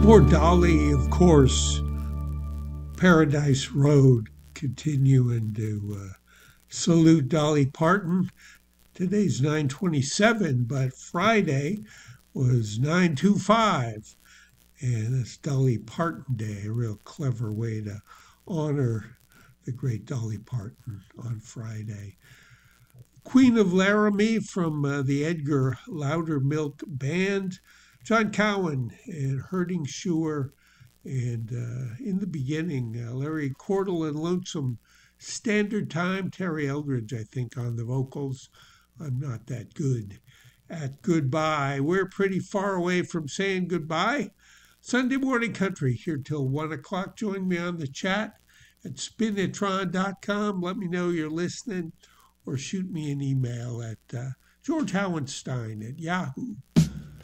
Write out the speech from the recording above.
More Dolly, of course. Paradise Road, continuing to salute Dolly Parton. Today's 9/27, but Friday was 9/25, and it's Dolly Parton Day, a real clever way to honor the great Dolly Parton on Friday. Queen of Laramie from the Edgar Loudermilk Band, John Cowan and Herding Shure, and in the beginning, Larry Cordell and Lonesome Standard Time, Terry Eldridge, I think, on the vocals. I'm not that good at goodbye. We're pretty far away from saying goodbye. Sunday Morning Country here till 1 o'clock. Join me on the chat at spinitron.com. Let me know you're listening, or shoot me an email at George Howenstein at Yahoo